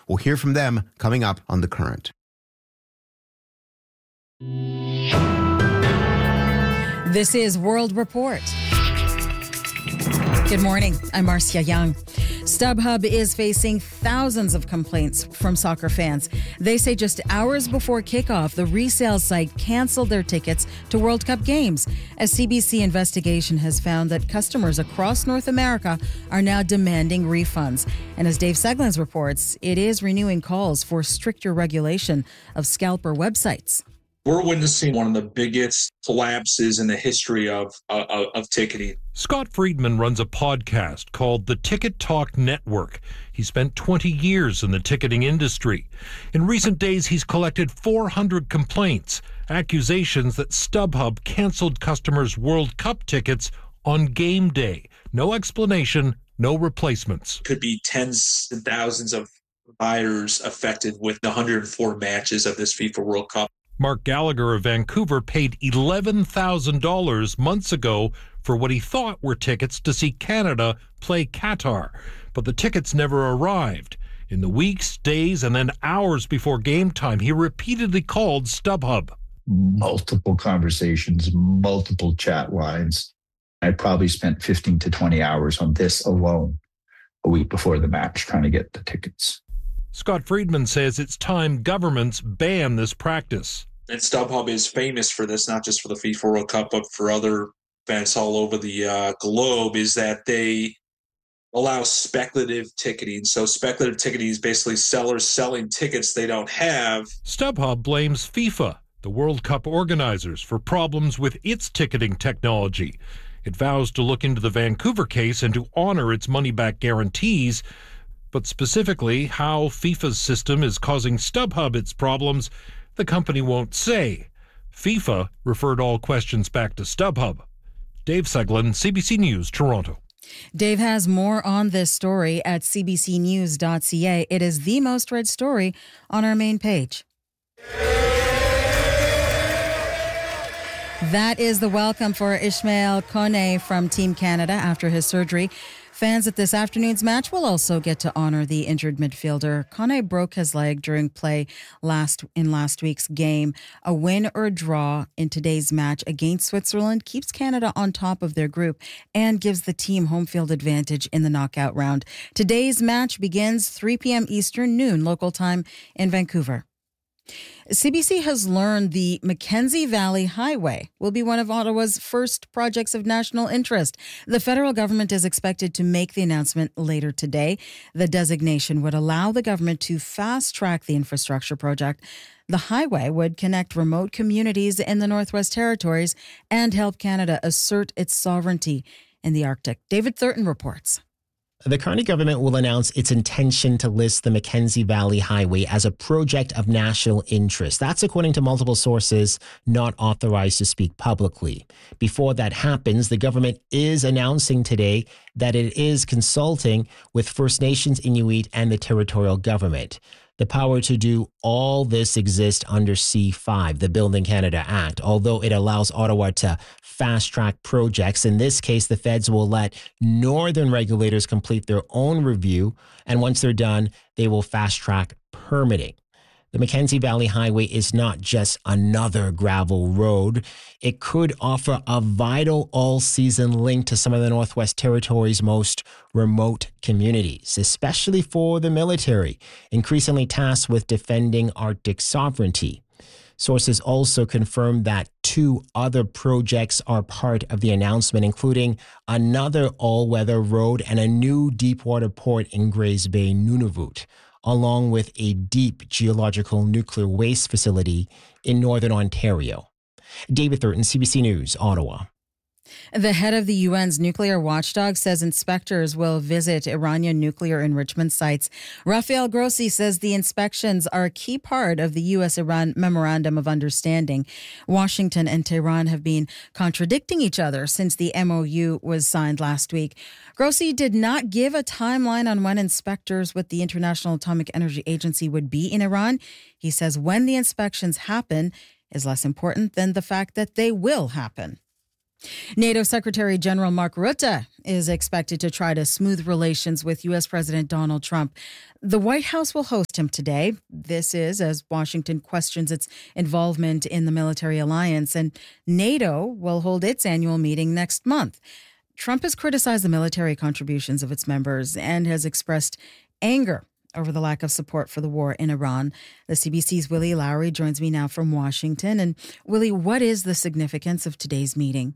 We'll hear from them coming up on The Current. This is World Report. Good morning. I'm Marcia Young. StubHub is facing thousands of complaints from soccer fans. They say just hours before kickoff, the resale site canceled their tickets to World Cup games. A CBC investigation has found that customers across North America are now demanding refunds. And as Dave Seglins reports, it is renewing calls for stricter regulation of scalper websites. We're witnessing one of the biggest collapses in the history of ticketing. Scott Friedman runs a podcast called the Ticket Talk Network. He spent 20 years in the ticketing industry. In recent days, he's collected 400 complaints, accusations that StubHub canceled customers' World Cup tickets on game day. No explanation, no replacements. Could be tens and thousands of buyers affected with the 104 matches of this FIFA World Cup. Mark Gallagher of Vancouver paid $11,000 months ago for what he thought were tickets to see Canada play Qatar. But the tickets never arrived. In the weeks, days, and then hours before game time, he repeatedly called StubHub. Multiple conversations, multiple chat lines. I probably spent 15 to 20 hours on this alone a week before the match trying to get the tickets. Scott Friedman says it's time governments ban this practice. And StubHub is famous for this, not just for the FIFA World Cup, but for other events all over the globe, is that they allow speculative ticketing. So speculative ticketing is basically sellers selling tickets they don't have. StubHub blames FIFA, the World Cup organizers, for problems with its ticketing technology. It vows to look into the Vancouver case and to honor its money-back guarantees. But specifically, how FIFA's system is causing StubHub its problems, the company won't say. FIFA referred all questions back to StubHub. Dave Seglin, CBC News, Toronto. Dave has more on this story at cbcnews.ca. It is the most read story on our main page. That is the welcome for Ishmael Kone from Team Canada after his surgery. Fans at this afternoon's match will also get to honor the injured midfielder. Kone broke his leg during play in last week's game. A win or draw in today's match against Switzerland keeps Canada on top of their group and gives the team home field advantage in the knockout round. Today's match begins 3 p.m. Eastern, noon local time in Vancouver. CBC has learned the Mackenzie Valley Highway will be one of Ottawa's first projects of national interest. The federal government is expected to make the announcement later today. The designation would allow the government to fast-track the infrastructure project. The highway would connect remote communities in the Northwest Territories and help Canada assert its sovereignty in the Arctic. David Thurton reports. The Carney government will announce its intention to list the Mackenzie Valley Highway as a project of national interest. That's according to multiple sources not authorized to speak publicly. Before that happens, the government is announcing today that it is consulting with First Nations, Inuit, and the territorial government. The power to do all this exists under C5, the Building Canada Act, although it allows Ottawa to fast-track projects. In this case, the feds will let northern regulators complete their own review, and once they're done, they will fast-track permitting. The Mackenzie Valley Highway is not just another gravel road. It could offer a vital all-season link to some of the Northwest Territories' most remote communities, especially for the military, increasingly tasked with defending Arctic sovereignty. Sources also confirmed that 2 other projects are part of the announcement, including another all-weather road and a new deepwater port in Grays Bay, Nunavut, along with a deep geological nuclear waste facility in northern Ontario. David Thurton, CBC News, Ottawa. The head of the UN's nuclear watchdog says inspectors will visit Iranian nuclear enrichment sites. Rafael Grossi says the inspections are a key part of the U.S.-Iran Memorandum of Understanding. Washington and Tehran have been contradicting each other since the MOU was signed last week. Grossi did not give a timeline on when inspectors with the International Atomic Energy Agency would be in Iran. He says when the inspections happen is less important than the fact that they will happen. NATO Secretary General Mark Rutte is expected to try to smooth relations with U.S. President Donald Trump. The White House will host him today. This is as Washington questions its involvement in the military alliance, and NATO will hold its annual meeting next month. Trump has criticized the military contributions of its members and has expressed anger over the lack of support for the war in Iran. The CBC's Willie Lowry joins me now from Washington. And Willie, what is the significance of today's meeting?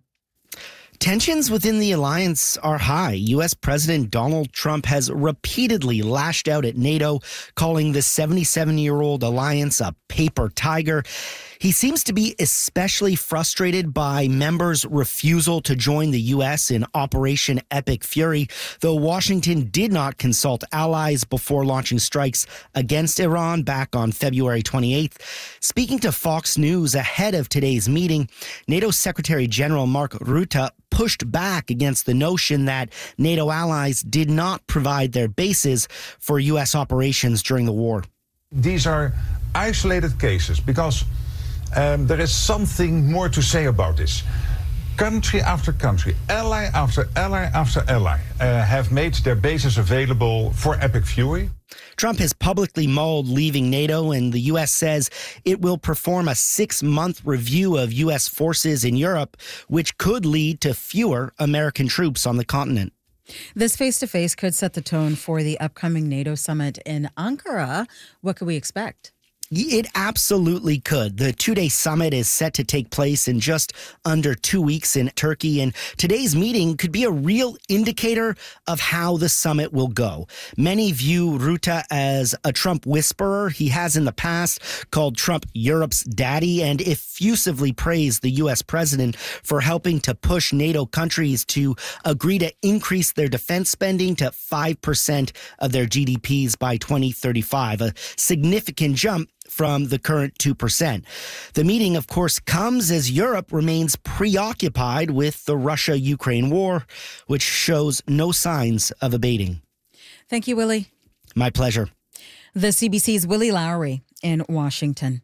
Tensions within the alliance are high. U.S. President Donald Trump has repeatedly lashed out at NATO, calling the 77-year-old alliance a paper tiger. He seems to be especially frustrated by members' refusal to join the U.S. in Operation Epic Fury, though Washington did not consult allies before launching strikes against Iran back on February 28th. Speaking to Fox News ahead of today's meeting, NATO Secretary General Mark Rutte pushed back against the notion that NATO allies did not provide their bases for U.S. operations during the war. These are isolated cases because there is something more to say about this. Country after country, ally after ally after ally have made their bases available for Epic Fury. Trump has publicly mulled leaving NATO, and the U.S. says it will perform a 6-month review of U.S. forces in Europe, which could lead to fewer American troops on the continent. This face-to-face could set the tone for the upcoming NATO summit in Ankara. What could we expect? It absolutely could. The 2-day summit is set to take place in just under 2 weeks in Turkey, and today's meeting could be a real indicator of how the summit will go. Many view Rutte as a Trump whisperer. He has in the past called Trump Europe's daddy and effusively praised the U.S. president for helping to push NATO countries to agree to increase their defense spending to 5% of their GDPs by 2035, a significant jump from the current 2%. The meeting, of course, comes as Europe remains preoccupied with the Russia-Ukraine war, which shows no signs of abating. Thank you, Willie. My pleasure. The CBC's Willie Lowry in Washington.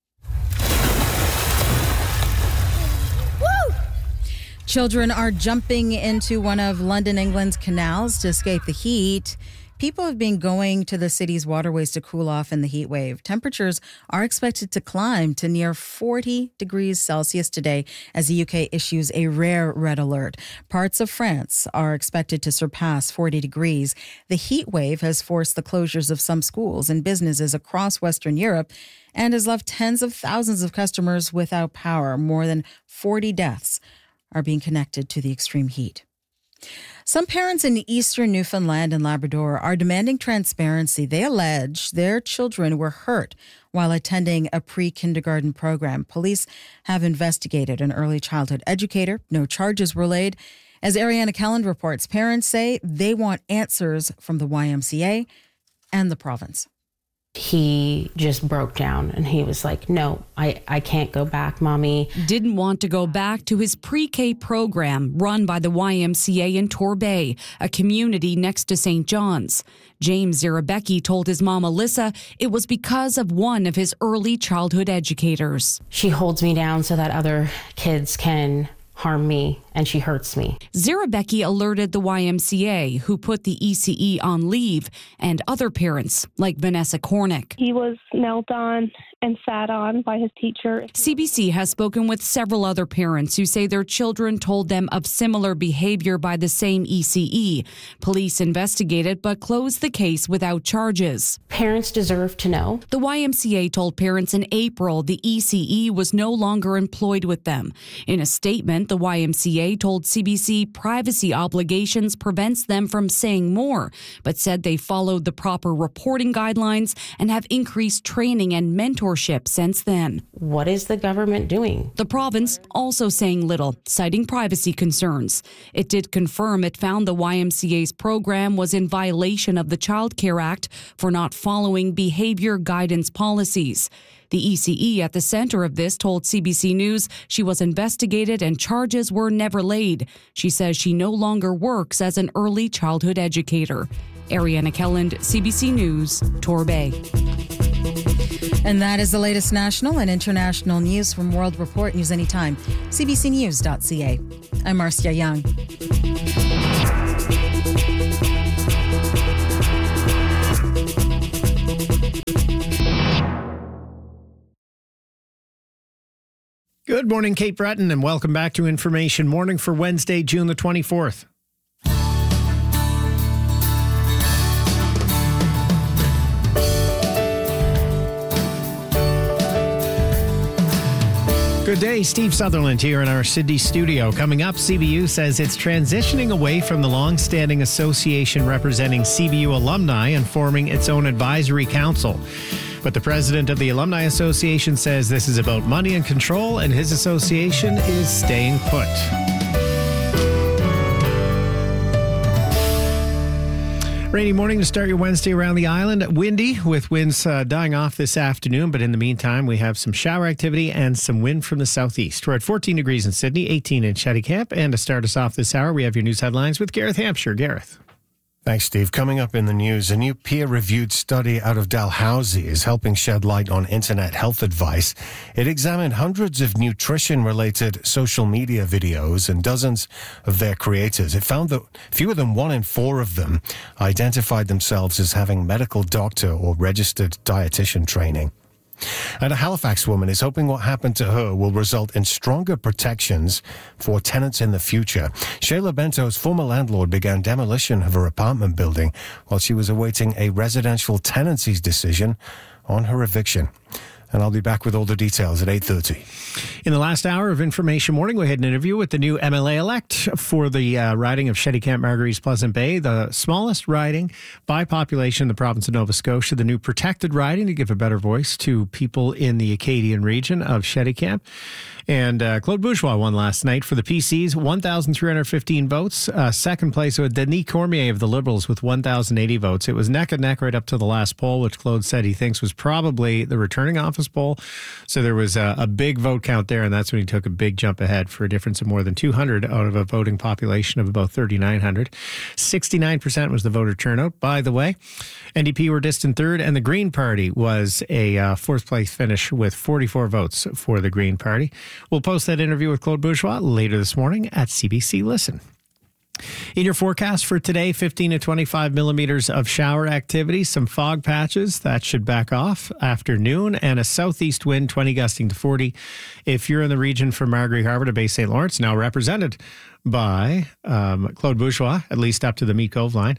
Woo! Children are jumping into one of London, England's canals to escape the heat. People have been going to the city's waterways to cool off in the heat wave. Temperatures are expected to climb to near 40 degrees Celsius today as the UK issues a rare red alert. Parts of France are expected to surpass 40 degrees. The heat wave has forced the closures of some schools and businesses across Western Europe and has left tens of thousands of customers without power. More than 40 deaths are being connected to the extreme heat. Some parents in eastern Newfoundland and Labrador are demanding transparency. They allege their children were hurt while attending a pre-kindergarten program. Police have investigated an early childhood educator. No charges were laid. As Ariana Kelland reports, parents say they want answers from the YMCA and the province. He just broke down and he was like, no, I can't go back, Mommy. Didn't want to go back to his pre-K program run by the YMCA in Torbay, a community next to St. John's. James Zirabecki told his mom, Alyssa, it was because of one of his early childhood educators. She holds me down so that other kids can harm me, and she hurts me. Zirabecki alerted the YMCA, who put the ECE on leave, and other parents, like Vanessa Cornick. He was knelt on and sat on by his teacher. CBC has spoken with several other parents who say their children told them of similar behavior by the same ECE. Police investigated but closed the case without charges. Parents deserve to know. The YMCA told parents in April the ECE was no longer employed with them. In a statement, the YMCA told CBC privacy obligations prevents them from saying more, but said they followed the proper reporting guidelines and have increased training and mentorship since then. What is the government doing? The province also saying little, citing privacy concerns. It did confirm it found the YMCA's program was in violation of the Child Care Act for not following behavior guidance policies. The ECE at the center of this told CBC News she was investigated and charges were never laid. She says she no longer works as an early childhood educator. Ariana Kelland, CBC News, Torbay. And that is the latest national and international news from World Report. News anytime. CBCnews.ca. I'm Marcia Young. Good morning, Cape Breton, and welcome back to Information Morning for Wednesday, June the 24th. Good day, Steve Sutherland here in our Sydney studio. Coming up, CBU says it's transitioning away from the long-standing association representing CBU alumni and forming its own advisory council. But the president of the Alumni Association says this is about money and control, and his association is staying put. Rainy morning to start your Wednesday around the island. Windy, with winds dying off this afternoon. But in the meantime, we have some shower activity and some wind from the southeast. We're at 14 degrees in Sydney, 18 in Shettycamp. And to start us off this hour, we have your news headlines with Gareth Hampshire. Gareth. Thanks, Steve. Coming up in the news, a new peer-reviewed study out of Dalhousie is helping shed light on internet health advice. It examined hundreds of nutrition-related social media videos and dozens of their creators. It found that fewer than 1 in 4 of them identified themselves as having medical doctor or registered dietitian training. And a Halifax woman is hoping what happened to her will result in stronger protections for tenants in the future. Shayla Bento's former landlord began demolition of her apartment building while she was awaiting a residential tenancies decision on her eviction. And I'll be back with all the details at 8:30. In the last hour of Information Morning, we had an interview with the new MLA-elect for the riding of Shettycamp Margaree's Pleasant Bay, the smallest riding by population in the province of Nova Scotia, the new protected riding to give a better voice to people in the Acadian region of Shettycamp. And Claude Bourgeois won last night for the PCs, 1,315 votes. Second place with Denis Cormier of the Liberals with 1,080 votes. It was neck and neck right up to the last poll, which Claude said he thinks was probably the returning office poll. So there was a big vote count there, and that's when he took a big jump ahead for a difference of more than 200 out of a voting population of about 3,900. 69% was the voter turnout, by the way. NDP were distant third, and the Green Party was a fourth place finish with 44 votes for the Green Party. We'll post that interview with Claude Bourgeois later this morning at CBC Listen. In your forecast for today, 15 to 25 millimeters of shower activity, some fog patches that should back off after noon, and a southeast wind 20 gusting to 40. If you're in the region from Margaree Harbour to Bay St. Lawrence, now represented by Claude Bourgeois, at least up to the Meat Cove line,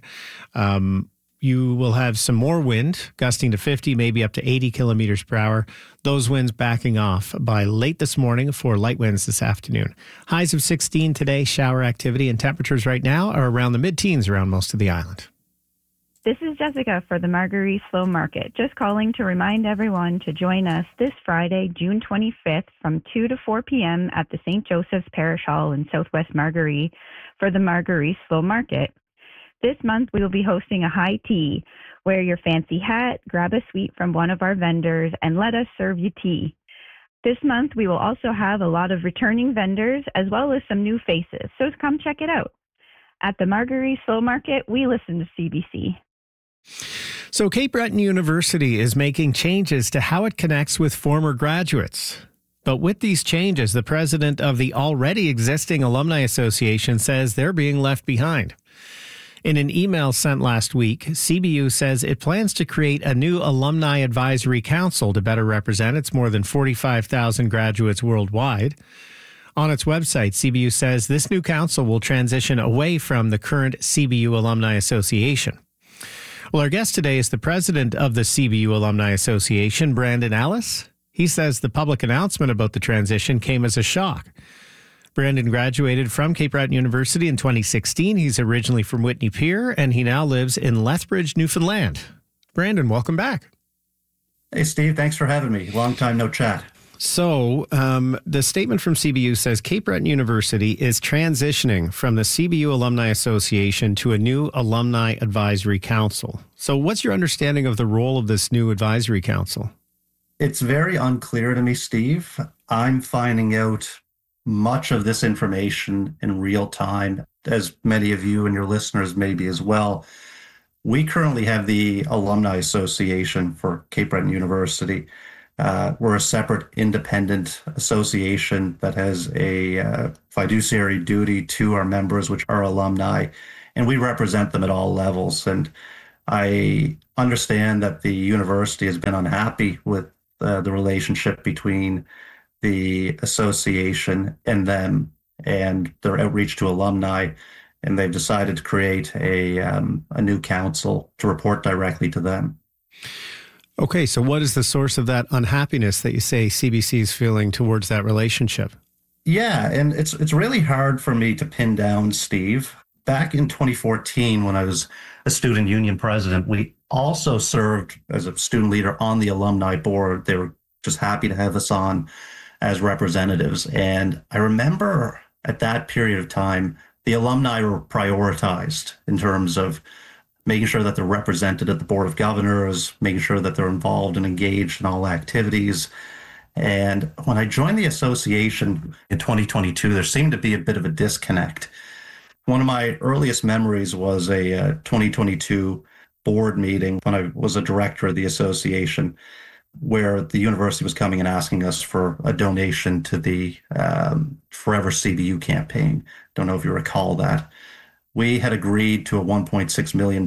you will have some more wind, gusting to 50, maybe up to 80 kilometers per hour. Those winds backing off by late this morning for light winds this afternoon. Highs of 16 today, shower activity, and temperatures right now are around the mid-teens around most of the island. This is Jessica for the Margaree Slow Market. Just calling to remind everyone to join us this Friday, June 25th from 2 to 4 p.m. at the St. Joseph's Parish Hall in Southwest Margaree for the Margaree Slow Market. This month, we will be hosting a high tea. Wear your fancy hat, grab a sweet from one of our vendors, and let us serve you tea. This month, we will also have a lot of returning vendors as well as some new faces, so come check it out. At the Margaree Slow Market, we listen to CBC. So Cape Breton University is making changes to how it connects with former graduates. But with these changes, the president of the already existing Alumni Association says they're being left behind. In an email sent last week, CBU says it plans to create a new Alumni Advisory Council to better represent its more than 45,000 graduates worldwide. On its website, CBU says this new council will transition away from the current CBU Alumni Association. Well, our guest today is the president of the CBU Alumni Association, Brandon Ellis. He says the public announcement about the transition came as a shock. Brandon graduated from Cape Breton University in 2016. He's originally from Whitney Pier, and he now lives in Lethbridge, Newfoundland. Brandon, welcome back. Hey, Steve. Thanks for having me. Long time no chat. So the statement from CBU says Cape Breton University is transitioning from the CBU Alumni Association to a new Alumni Advisory Council. So what's your understanding of the role of this new advisory council? It's very unclear to me, Steve. I'm finding out much of this information in real time, as many of you and your listeners may be as well. We currently have the Alumni Association for Cape Breton University. We're a separate independent association that has a fiduciary duty to our members, which are alumni, and we represent them at all levels. And I understand that the university has been unhappy with the relationship between the association and them and their outreach to alumni, and they've decided to create a new council to report directly to them. Okay, so what is the source of that unhappiness that you say CBC is feeling towards that relationship? Yeah, and it's really hard for me to pin down, Steve. Back in 2014, when I was a student union president, we also served as a student leader on the alumni board. They were just happy to have us on as representatives. And I remember at that period of time, the alumni were prioritized in terms of making sure that they're represented at the Board of Governors, making sure that they're involved and engaged in all activities. And when I joined the association in 2022, there seemed to be a bit of a disconnect. One of my earliest memories was a 2022 board meeting when I was a director of the association, where the university was coming and asking us for a donation to the Forever CBU campaign. Don't know if you recall that. We had agreed to a $1.6 million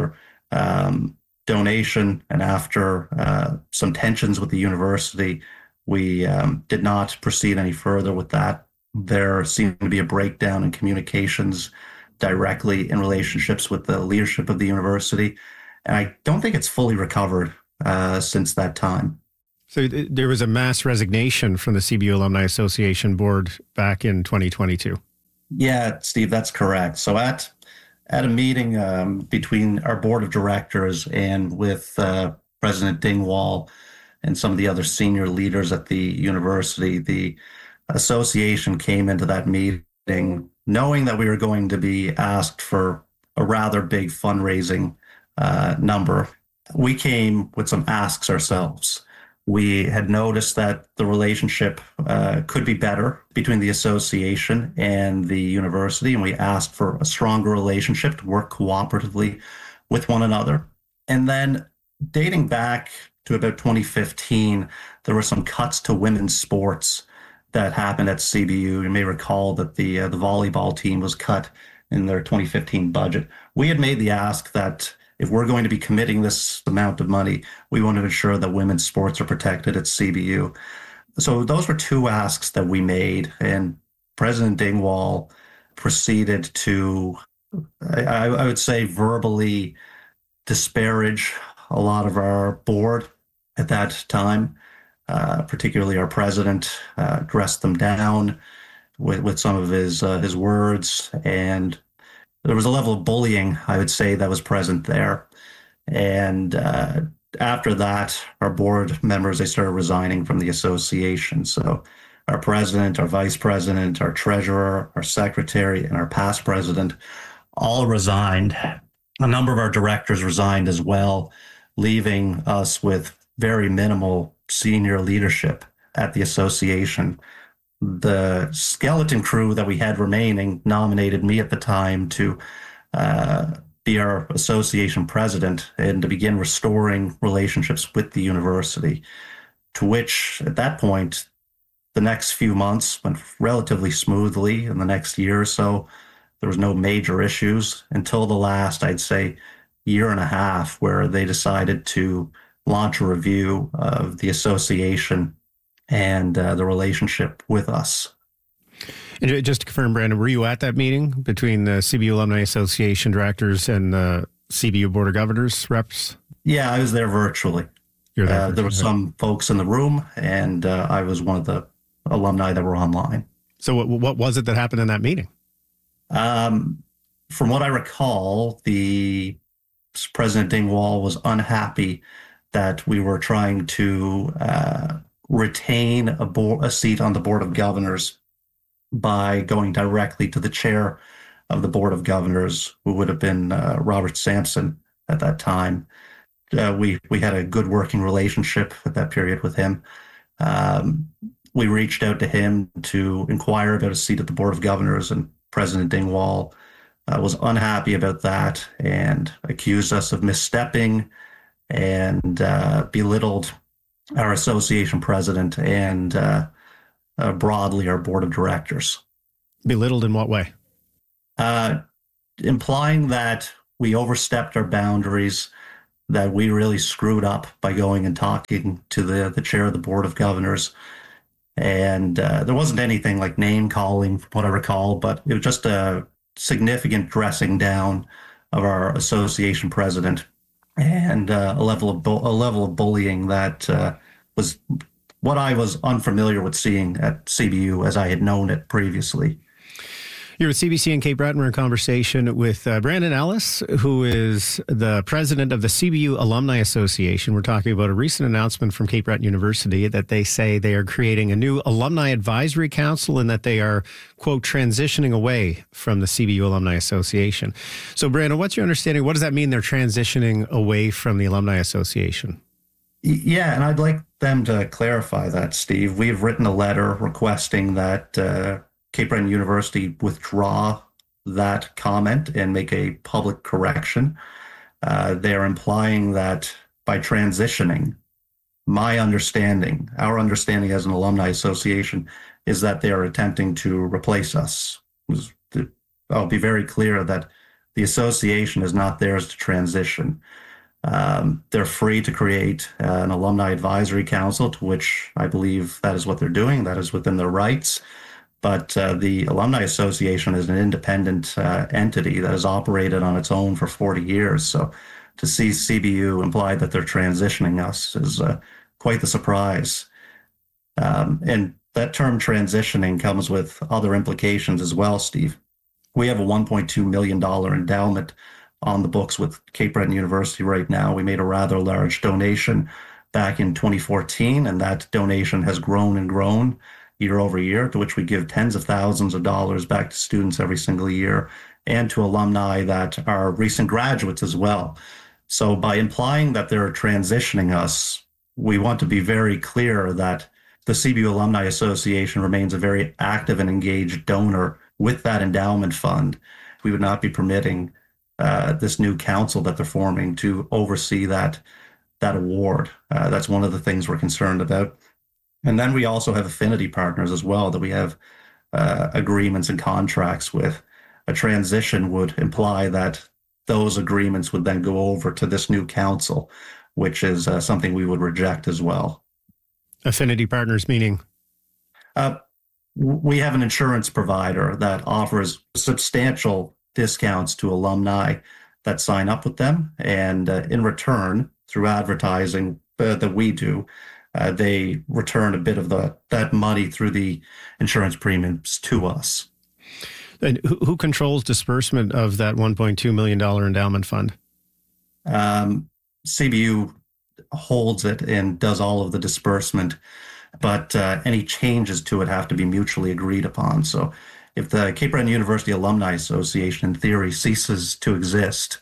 donation, and after some tensions with the university, we did not proceed any further with that. There seemed to be a breakdown in communications directly in relationships with the leadership of the university, and I don't think it's fully recovered since that time. So there was a mass resignation from the CBU Alumni Association board back in 2022. Yeah, Steve, that's correct. So at a meeting between our board of directors and with President Dingwall and some of the other senior leaders at the university, the association came into that meeting knowing that we were going to be asked for a rather big fundraising number. We came with some asks ourselves. We had noticed that the relationship could be better between the association and the university, and we asked for a stronger relationship to work cooperatively with one another. And then dating back to about 2015, there were some cuts to women's sports that happened at CBU. You may recall that the volleyball team was cut in their 2015 budget. We had made the ask that if we're going to be committing this amount of money, we want to ensure that women's sports are protected at CBU. So those were two asks that we made, and President Dingwall proceeded to, I would say, verbally disparage a lot of our board at that time, particularly our president, dressed them down with some of his words, and there was a level of bullying, I would say, that was present there. And after that, our board members, they started resigning from the association. So our president, our vice president, our treasurer, our secretary, and our past president all resigned. A number of our directors resigned as well, leaving us with very minimal senior leadership at the association. The skeleton crew that we had remaining nominated me at the time to be our association president and to begin restoring relationships with the university, to which at that point, the next few months went relatively smoothly. In the next year or so, there was no major issues until the last, I'd say, year and a half, where they decided to launch a review of the association and the relationship with us. And just to confirm, Brandon, were you at that meeting between the CBU Alumni Association directors and the CBU Board of Governors reps? Yeah, I was there virtually. You're there. There were some folks in the room, and I was one of the alumni that were online. So what was it that happened in that meeting? From what I recall, the President Dingwall was unhappy that we were trying to retain a seat on the Board of Governors by going directly to the chair of the Board of Governors, who would have been Robert Sampson at that time. We had a good working relationship at that period with him. We reached out to him to inquire about a seat at the Board of Governors, and President Dingwall was unhappy about that and accused us of misstepping and belittled our association president and broadly our board of directors. Belittled in what way? Implying that we overstepped our boundaries, that we really screwed up by going and talking to the chair of the Board of Governors And there wasn't anything like name calling, from what I recall, but it was just a significant dressing down of our association president, and a level of bullying that was what I was unfamiliar with seeing at CBU as I had known it previously. You're with CBC and Kate Breton. We're in conversation with Brandon Ellis, who is the president of the CBU Alumni Association. We're talking about a recent announcement from Kate Breton University that they say they are creating a new Alumni Advisory Council and that they are, quote, transitioning away from the CBU Alumni Association. So, Brandon, what's your understanding? What does that mean they're transitioning away from the Alumni Association? Yeah, and I'd like them to clarify that, Steve. We've written a letter requesting that Cape Breton University withdraw that comment and make a public correction. They're implying that by transitioning, our understanding as an alumni association is that they are attempting to replace us. I'll be very clear that the association is not theirs to transition. They're free to create an alumni advisory council, to which I believe that is what they're doing. That is within their rights. But the Alumni Association is an independent entity that has operated on its own for 40 years. So to see CBU imply that they're transitioning us is quite the surprise. And that term transitioning comes with other implications as well, Steve. We have a $1.2 million endowment on the books with Cape Breton University right now. We made a rather large donation back in 2014, and that donation has grown and grown year over year, to which we give tens of thousands of dollars back to students every single year and to alumni that are recent graduates as well. So by implying that they're transitioning us, we want to be very clear that the CBU Alumni Association remains a very active and engaged donor with that endowment fund. We would not be permitting this new council that they're forming to oversee that award. That's one of the things we're concerned about. And then we also have affinity partners as well that we have agreements and contracts with. A transition would imply that those agreements would then go over to this new council, which is something we would reject as well. Affinity partners meaning? We have an insurance provider that offers substantial discounts to alumni that sign up with them. And in return, through advertising that we do, they return a bit of that money through the insurance premiums to us. And who controls disbursement of that $1.2 million endowment fund? CBU holds it and does all of the disbursement, but any changes to it have to be mutually agreed upon. So if the Cape Breton University Alumni Association, in theory, ceases to exist,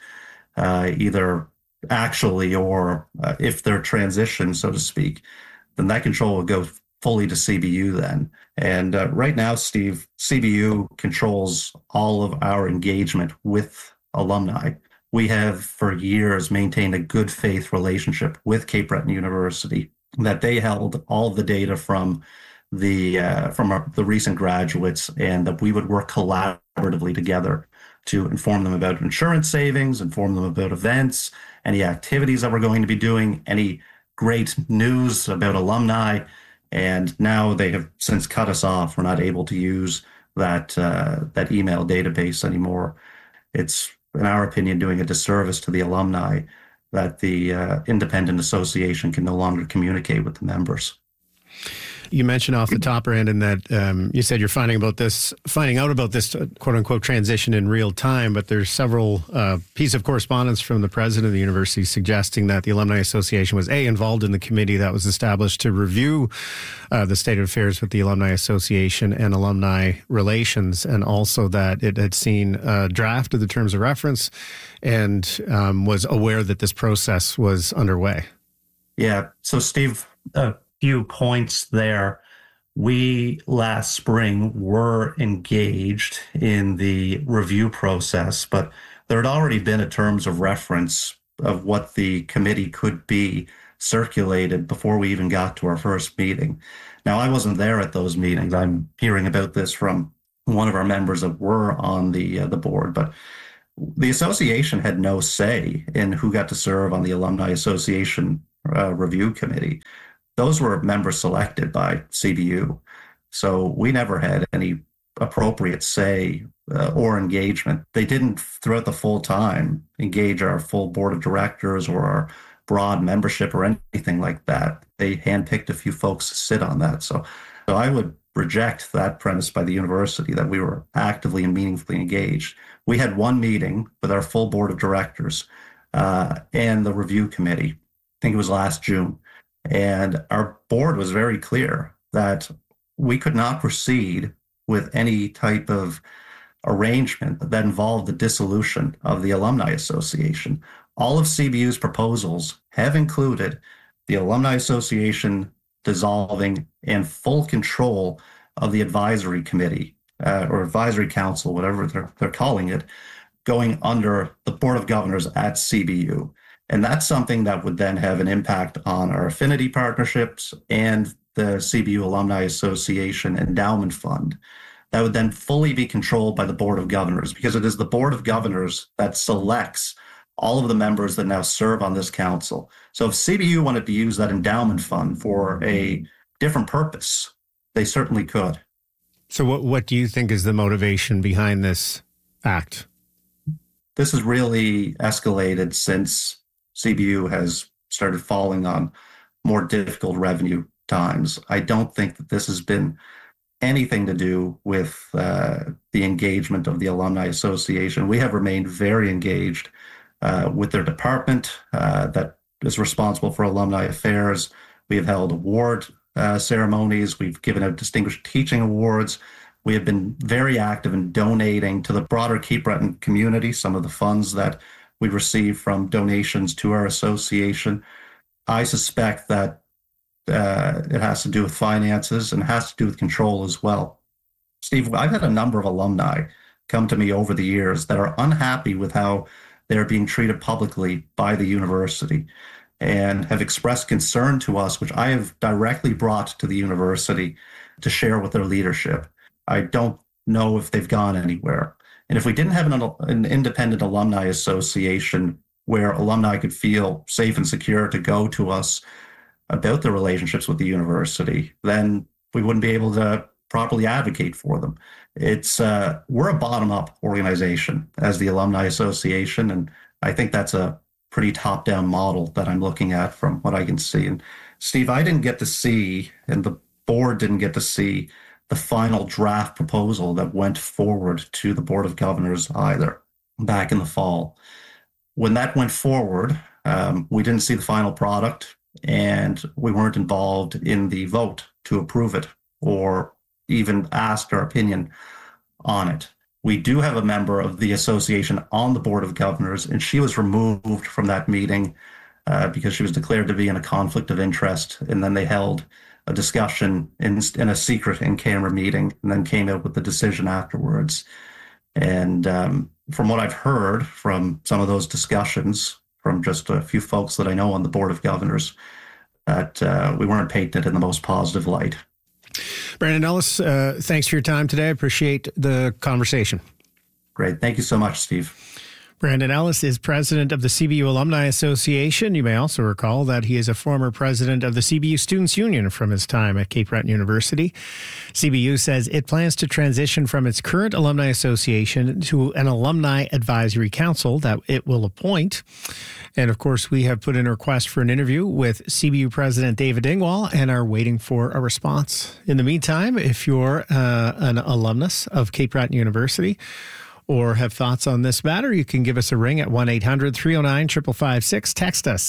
either actually or if they're transitioned, so to speak, then that control will go fully to CBU then. And right now, Steve, CBU controls all of our engagement with alumni. We have for years maintained a good faith relationship with Cape Breton University, that they held all of the data from the recent graduates, and that we would work collaboratively together to inform them about insurance savings, inform them about events, any activities that we're going to be doing, any great news about alumni. And now they have since cut us off. We're not able to use that email database anymore. It's, in our opinion, doing a disservice to the alumni that the independent association can no longer communicate with the members. You mentioned off the top, Brandon, that you said you're finding out about this quote unquote transition in real time, but there's several pieces of correspondence from the president of the university suggesting that the Alumni Association was involved in the committee that was established to review the state of affairs with the Alumni Association and alumni relations, and also that it had seen a draft of the terms of reference and was aware that this process was underway. Yeah. So, Steve, few points there. We last spring were engaged in the review process, but there had already been a terms of reference of what the committee could be circulated before we even got to our first meeting. Now, I wasn't there at those meetings. I'm hearing about this from one of our members that were on the board, but the association had no say in who got to serve on the Alumni Association review committee. Those were members selected by CBU. So we never had any appropriate say or engagement. They didn't, throughout the full time, engage our full board of directors or our broad membership or anything like that. They handpicked a few folks to sit on that. So I would reject that premise by the university that we were actively and meaningfully engaged. We had one meeting with our full board of directors and the review committee. I think it was last June. And our board was very clear that we could not proceed with any type of arrangement that involved the dissolution of the Alumni Association. All of CBU's proposals have included the Alumni Association dissolving and full control of the advisory committee or advisory council, whatever they're calling it, going under the Board of Governors at CBU. And that's something that would then have an impact on our affinity partnerships and the CBU Alumni Association Endowment Fund. That would then fully be controlled by the Board of Governors, because it is the Board of Governors that selects all of the members that now serve on this council. So if CBU wanted to use that endowment fund for a different purpose, they certainly could. So what do you think is the motivation behind this act? This has really escalated since CBU has started falling on more difficult revenue times. I don't think that this has been anything to do with the engagement of the Alumni Association. We have remained very engaged with their department that is responsible for alumni affairs. We have held award ceremonies. We've given out distinguished teaching awards. We have been very active in donating to the broader Cape Breton community, some of the funds that we receive from donations to our association. I suspect that it has to do with finances and has to do with control as well. Steve, I've had a number of alumni come to me over the years that are unhappy with how they're being treated publicly by the university and have expressed concern to us, which I have directly brought to the university to share with their leadership. I don't know if they've gone anywhere. And if we didn't have an independent alumni association where alumni could feel safe and secure to go to us about their relationships with the university, then we wouldn't be able to properly advocate for them. It's we're a bottom-up organization as the Alumni Association, and I think that's a pretty top-down model that I'm looking at from what I can see. And Steve, I didn't get to see, and the board didn't get to see, the final draft proposal that went forward to the Board of Governors either back in the fall. When that went forward, we didn't see the final product, and we weren't involved in the vote to approve it or even asked our opinion on it. We do have a member of the association on the Board of Governors, and she was removed from that meeting because she was declared to be in a conflict of interest. And then they held a discussion in a secret in-camera meeting and then came out with the decision afterwards. And from what I've heard from some of those discussions, from just a few folks that I know on the Board of Governors, that we weren't painted in the most positive light. Brandon Ellis, thanks for your time today. I appreciate the conversation. Great. Thank you so much, Steve. Brandon Ellis is president of the CBU Alumni Association. You may also recall that he is a former president of the CBU Students' Union from his time at Cape Breton University. CBU says it plans to transition from its current alumni association to an alumni advisory council that it will appoint. And of course, we have put in a request for an interview with CBU President David Dingwall and are waiting for a response. In the meantime, if you're an alumnus of Cape Breton University or have thoughts on this matter, you can give us a ring at 1-800-309-5556. Text us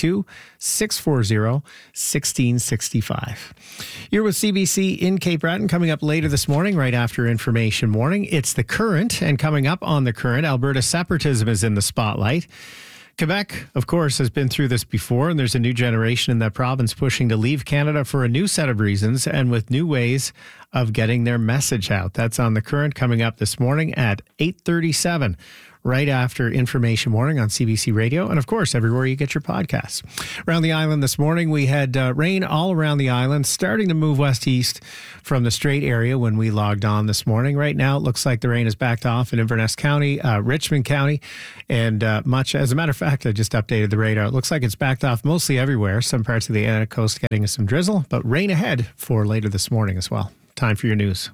782-640-1665. You're with CBC in Cape Breton. Coming up later this morning, right after Information Morning, it's The Current. And coming up on The Current, Alberta separatism is in the spotlight. Quebec, of course, has been through this before, and there's a new generation in that province pushing to leave Canada for a new set of reasons and with new ways of getting their message out. That's on The Current, coming up this morning at 8:37, right after Information Morning on CBC Radio, and of course, everywhere you get your podcasts. Around the island this morning, we had rain all around the island, starting to move west-east from the Strait area when we logged on this morning. Right now, it looks like the rain has backed off in Inverness County, Richmond County, and much. As a matter of fact, I just updated the radar. It looks like it's backed off mostly everywhere. Some parts of the Atlantic coast getting some drizzle, but rain ahead for later this morning as well. Time for your news.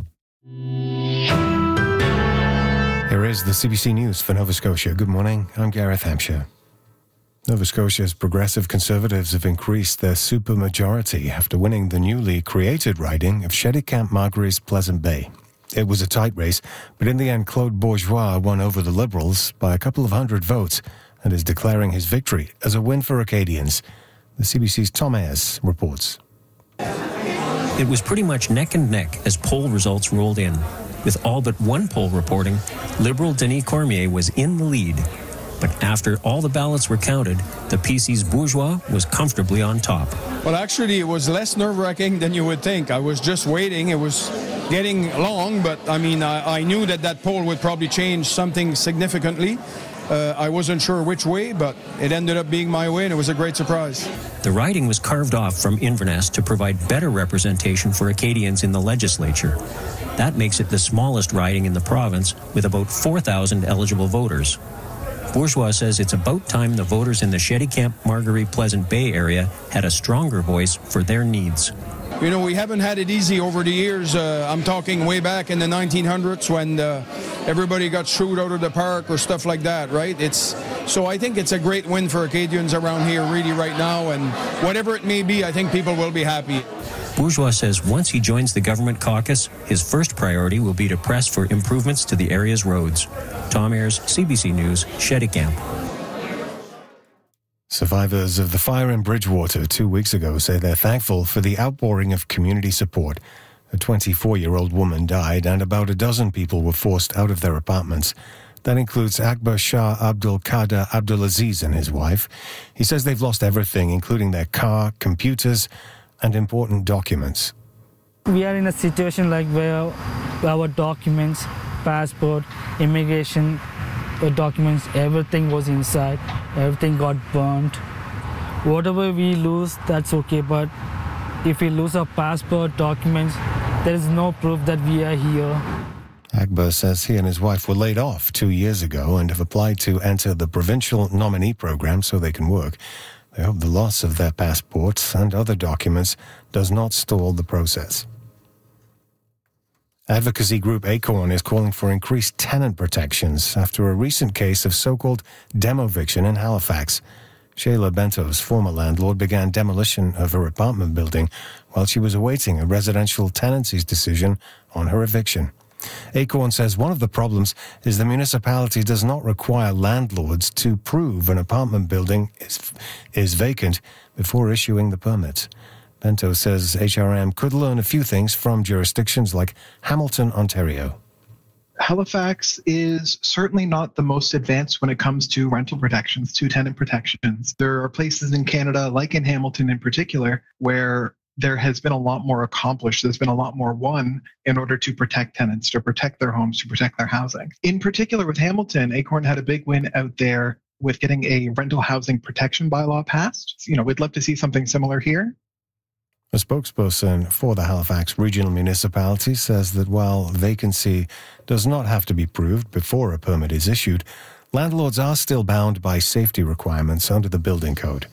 Here is the CBC News for Nova Scotia. Good morning. I'm Gareth Hampshire. Nova Scotia's progressive Conservatives have increased their supermajority after winning the newly created riding of Shéty-Camp-Margary's Pleasant Bay. It was a tight race, but in the end, Claude Bourgeois won over the Liberals by a couple of hundred votes and is declaring his victory as a win for Acadians. The CBC's Tom Ayers reports. It was pretty much neck and neck as poll results rolled in. With all but one poll reporting, Liberal Denis Cormier was in the lead. But after all the ballots were counted, the PC's Bourgeois was comfortably on top. Well, actually, it was less nerve-wracking than you would think. I was just waiting. It was getting long, but I knew that poll would probably change something significantly. I wasn't sure which way, but it ended up being my way, and it was a great surprise. The riding was carved off from Inverness to provide better representation for Acadians in the legislature. That makes it the smallest riding in the province, with about 4,000 eligible voters. Bourgeois says it's about time the voters in the Shéty-Camp-Margary Pleasant Bay area had a stronger voice for their needs. You know, we haven't had it easy over the years. I'm talking way back in the 1900s when everybody got shooed out of the park or stuff like that, right? So I think it's a great win for Acadians around here really right now, and whatever it may be, I think people will be happy. Bourgeois says once he joins the government caucus, his first priority will be to press for improvements to the area's roads. Tom Ayers, CBC News, Shéty-Camp. Survivors of the fire in Bridgewater 2 weeks ago say they're thankful for the outpouring of community support. A 24-year-old woman died and about a dozen people were forced out of their apartments. That includes Akbar Shah Abdul Qadir Abdulaziz and his wife. He says they've lost everything, including their car, computers, and important documents. We are in a situation like where our documents, passport, immigration documents, everything was inside. Everything got burnt. Whatever we lose, that's okay, but if we lose our passport, documents, there is no proof that we are here. Akbar says he and his wife were laid off 2 years ago and have applied to enter the provincial nominee program so they can work. They hope the loss of their passports and other documents does not stall the process. Advocacy group Acorn is calling for increased tenant protections after a recent case of so-called demoviction in Halifax. Shayla Bento's former landlord began demolition of her apartment building while she was awaiting a residential tenancy's decision on her eviction. Acorn says one of the problems is the municipality does not require landlords to prove an apartment building is vacant before issuing the permit. Bento says HRM could learn a few things from jurisdictions like Hamilton, Ontario. Halifax is certainly not the most advanced when it comes to rental protections, to tenant protections. There are places in Canada, like in Hamilton in particular, where there has been a lot more accomplished. There's been a lot more won in order to protect tenants, to protect their homes, to protect their housing. In particular with Hamilton, Acorn had a big win out there with getting a rental housing protection bylaw passed. You know, we'd love to see something similar here. A spokesperson for the Halifax Regional Municipality says that while vacancy does not have to be proved before a permit is issued, landlords are still bound by safety requirements under the building code.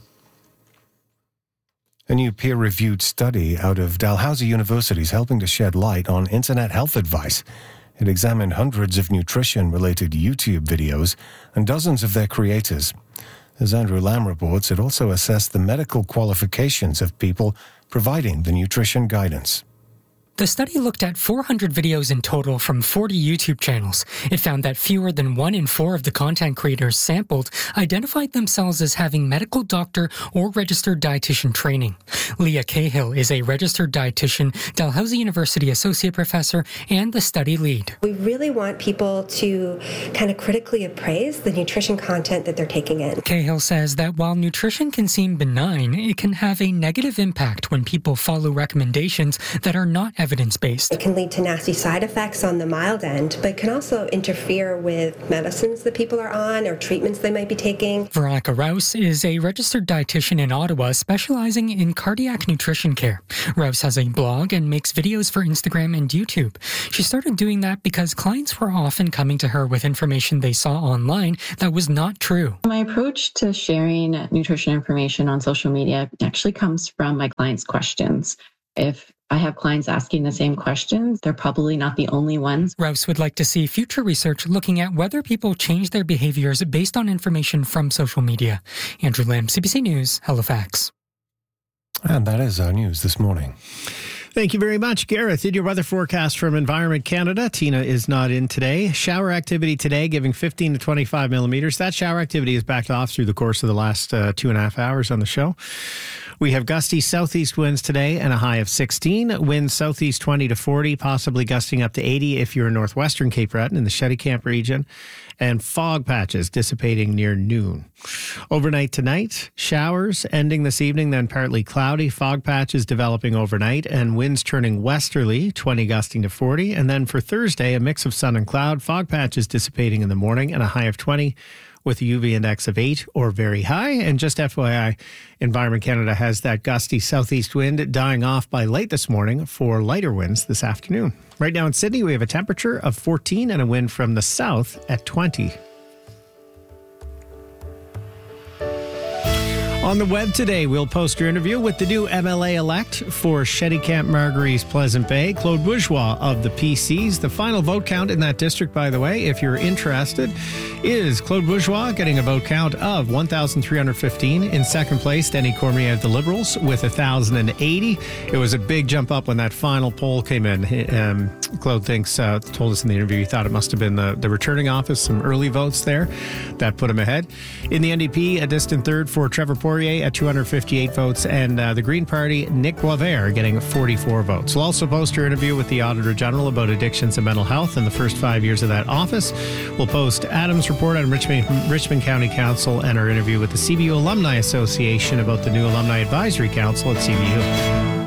A new peer-reviewed study out of Dalhousie University is helping to shed light on internet health advice. It examined hundreds of nutrition-related YouTube videos and dozens of their creators. As Andrew Lamb reports, it also assessed the medical qualifications of people providing the nutrition guidance. The study looked at 400 videos in total from 40 YouTube channels. It found that fewer than 1 in 4 of the content creators sampled identified themselves as having medical doctor or registered dietitian training. Leah Cahill is a registered dietitian, Dalhousie University associate professor, and the study lead. We really want people to kind of critically appraise the nutrition content that they're taking in. Cahill says that while nutrition can seem benign, it can have a negative impact when people follow recommendations that are not evidence-based. It can lead to nasty side effects on the mild end, but it can also interfere with medicines that people are on or treatments they might be taking. Veronica Rouse is a registered dietitian in Ottawa specializing in cardiac nutrition care. Rouse has a blog and makes videos for Instagram and YouTube. She started doing that because clients were often coming to her with information they saw online that was not true. My approach to sharing nutrition information on social media actually comes from my clients' questions. If I have clients asking the same questions. They're probably not the only ones. Rouse would like to see future research looking at whether people change their behaviors based on information from social media. Andrew Lamb, CBC News, Halifax. And that is our news this morning. Thank you very much, Gareth. In your weather forecast from Environment Canada, Tina is not in today. Shower activity today giving 15 to 25 millimeters. That shower activity is backed off through the course of the last 2.5 hours on the show. We have gusty southeast winds today and a high of 16. Winds southeast 20 to 40, possibly gusting up to 80 if you're in northwestern Cape Breton in the Shetty-Camp region. And fog patches dissipating near noon. Overnight tonight, showers ending this evening, then partly cloudy. Fog patches developing overnight and winds turning westerly, 20 gusting to 40. And then for Thursday, a mix of sun and cloud. Fog patches dissipating in the morning and a high of 20 with a UV index of 8 or very high. And just FYI, Environment Canada has that gusty southeast wind dying off by late this morning for lighter winds this afternoon. Right now in Sydney, we have a temperature of 14 and a wind from the south at 20. On the web today, we'll post your interview with the new MLA-elect for Shetty-Camp Margaries Pleasant Bay, Claude Bourgeois of the PCs. The final vote count in that district, by the way, if you're interested, is Claude Bourgeois getting a vote count of 1,315. In second place, Denny Cormier of the Liberals with 1,080. It was a big jump up when that final poll came in. Claude told us in the interview he thought it must have been the returning office, some early votes there. That put him ahead. In the NDP, a distant third for Trevor Poirier at 258 votes, and the Green Party, Nick Boisvert, getting 44 votes. We'll also post your interview with the Auditor General about addictions and mental health in the first 5 years of that office. We'll post Adam's report on Richmond County Council and our interview with the CBU Alumni Association about the new Alumni Advisory Council at CBU.